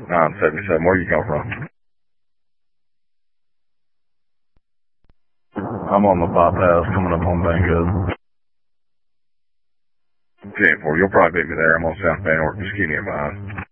977. Where you come from? I'm on the bypass coming up on Bango. 10-4. You'll probably beat me there. I'm on South Van Ork. Just keep me in mind.